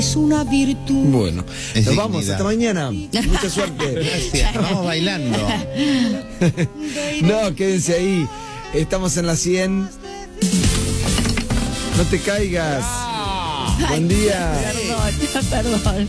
Es una virtud. Bueno, nos vamos, hasta mañana. Mucha suerte. Gracias, nos vamos bailando. No, quédense ahí. Estamos en la 100. No te caigas. Buen día. Perdón.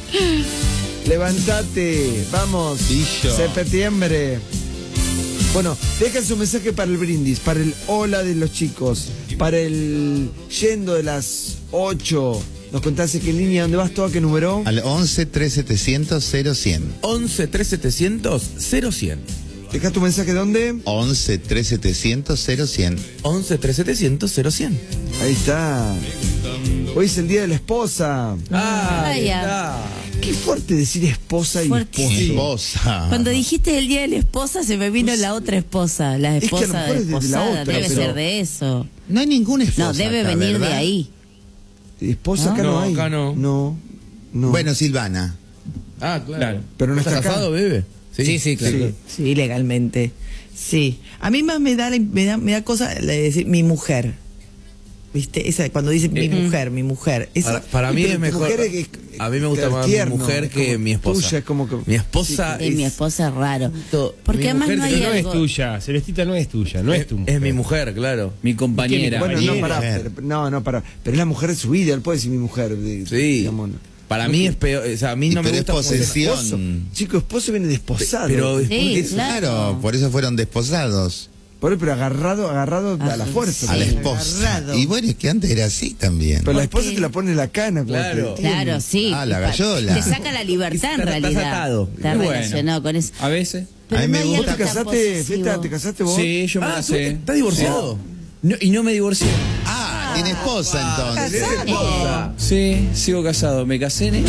Levántate. Vamos. Pillo. Septiembre. Bueno, dejen su mensaje para el brindis, para el hola de los chicos, para el yendo de las 8. Nos contaste qué línea, dónde vas, todo, qué número. Al 11 3700 0100. 11 3700 0100. Deja tu mensaje, ¿dónde? 11 3700 0100. 11 3700 0100. Ahí está. Hoy es el día de la esposa. Ahí ya. está. Qué fuerte decir esposa y Fuerte. esposo. Esposa. Cuando dijiste el día de la esposa, se me vino la otra esposa. La que a lo esposa mejor es de la desposada. otra, Debe pero- ser de eso. No hay ninguna esposa. No, debe acá, venir ¿verdad? de ahí. Esposa acá no, No, hay. acá no. No. Bueno, Silvana. Ah, claro. Pero no está acá. casado, bebé? Sí, claro. Sí. Sí, legalmente. Sí. A mí más me da cosa decir mi mujer. ¿Viste? Esa, cuando dice mi mujer. Esa, Para mí Pero es tu mejor. mujer es- A mí me gusta es más tierno, mi mujer es que como mi esposa. tuya, es como que- Mi esposa Sí, mi esposa es raro. Porque mi además mujer no hay tiene- No es algo. tuya, Celestita no es tuya, no es tu mujer. Es mi mujer, claro. mi compañera. Bueno, no, Mujer. para. Pero es la mujer de su vida, él puede decir mi mujer. Sí. Digamos, no. Para mí es peor. O sea, a mí no me pero es gusta. como posesión. Esposo. Chico, esposo viene desposado. Pero Sí, porque- claro. Por eso fueron desposados. Pero agarrado a la fuerza. A la también. esposa. agarrado. Y bueno, es que antes era así también. Pero la ¿Por esposa qué? te la pone en la cana. cuando Claro. te tiene. Claro, sí. Ah, la gallola. Te saca la libertad en Estás realidad. atado. Está Bueno. relacionado con eso. A veces. Pero A mí me no hay gusta. ¿Vos te algo tan casaste, posesivo. Feta? ¿Te casaste vos? Sí, yo me Ah, casé. ¿estás divorciado? No, y no me divorcié. Ah, tiene esposa entonces. Sí, sigo casado. Me casé en el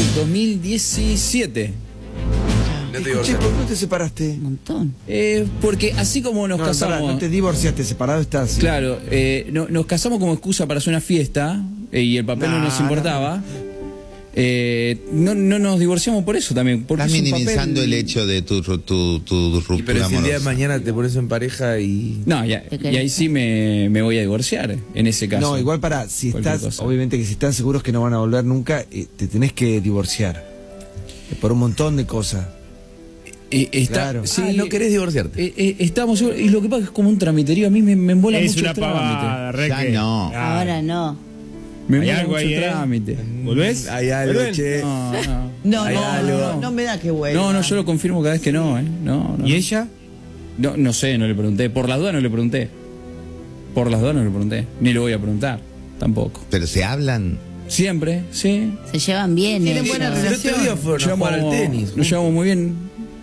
2017. No te Che, divorciaste. ¿por qué no te separaste? Un montón. Porque así como nos No, casamos. pará, no te divorciaste, separado estás. Claro, nos casamos como excusa para hacer una fiesta y el papel no nos importaba. No nos divorciamos por eso también. Porque Estás es un minimizando papel- el hecho de tu ruptura Y pero si el día de amorosa. mañana te pones en pareja y. No, y ahí sí me voy a divorciar, en ese caso. No, igual para, si Cualquier estás, cosa. obviamente que si están seguros que no van a volver nunca, te tenés que divorciar. Por un montón de cosas. Claro. Sí, Ah, no querés divorciarte. estamos seguros. Y lo que pasa es que es como un tramiterío. A mí me embola Es mucho una el trámite. pavada, re Ya que- no. Ah, Ahora no. Me Hay embola algo mucho ahí, el trámite. ¿Volvés? Hay algo, ¿Vuelven? che. No, No, me da que vuelva. No, yo lo confirmo cada vez que no, ¿eh? No. ¿Y ella? No sé, no le pregunté. Por las dudas no le pregunté. Por las dudas no le pregunté. Ni lo voy a preguntar, tampoco. Pero se hablan. Siempre, sí. Se llevan bien. Tienen ellos. buena El otro día fueron a jugar al tenis. Nos llevamos muy bien.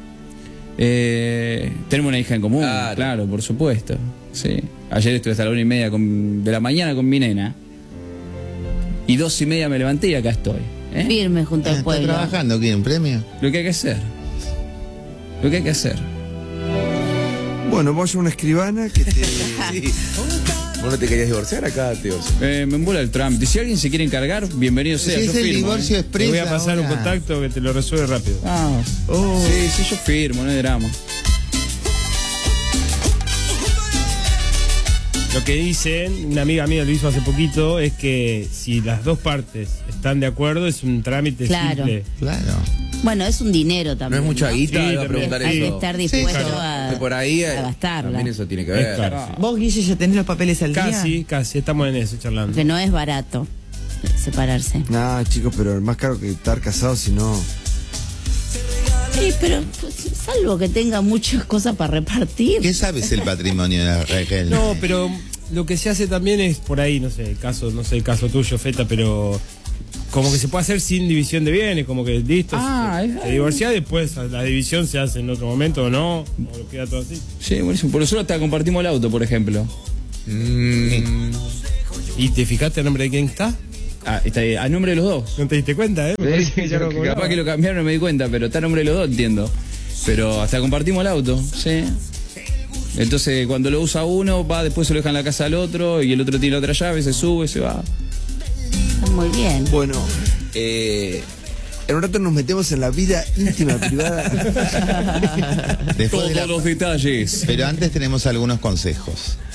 Tenemos una hija en común, Claro. claro, por supuesto. Sí. Ayer estuve hasta la 1:30 de la mañana con mi nena. Y 2:30 me levanté y acá estoy. ¿eh? Firme junto al ¿Está pueblo. trabajando? ¿Quiere un premio? Lo que hay que hacer. Lo que hay que hacer. Bueno, vos sos una escribana que te... Sí. ¿Vos no te querías divorciar acá, tío? Me embola el trámite. Si alguien se quiere encargar, bienvenido sea. Si yo es el firmo, divorcio ¿eh? Te expreso. voy a pasar un ahora. contacto que te lo resuelve rápido. Ah, sí, yo firmo, no hay drama. Lo que dicen, una amiga mía lo hizo hace poquito, es que si las dos partes están de acuerdo, es un trámite Claro. simple. Claro. Bueno, es un dinero No también. es mucha guita, Sí, iba a preguntar Hay que eso. estar dispuesto Que por ahí a gastarla. también eso tiene que Es ver. caro. Vos, Guille, ya tenés los papeles al Casi, estamos en eso charlando. Que no es barato separarse. Nah, chicos, pero es más caro que estar casado, si no... Sí, pero pues, salvo que tenga muchas cosas para repartir. ¿Qué sabes el patrimonio de Raquel? No, pero lo que se hace también es por ahí, no sé el caso tuyo, Feta, pero como que se puede hacer sin división de bienes, como que listo, se divorcia, después la división se hace en otro momento o no, o lo queda todo así. Sí, buenísimo. Por eso hasta compartimos el auto, por ejemplo. ¿Y te fijaste el nombre de quién está? Ah, está ahí, a nombre de los dos. ¿No te diste cuenta, Me parece que ya lo cobraba. Capaz que lo cambiaron, no me di cuenta, pero está a nombre de los dos, entiendo. Pero hasta compartimos el auto, sí. Entonces, cuando lo usa uno, va, después se lo deja en la casa al otro, y el otro tiene la otra llave, se sube, se va. Está muy bien. Bueno, en un rato nos metemos en la vida íntima, privada. Después Todos de la- los detalles. Pero antes tenemos algunos consejos.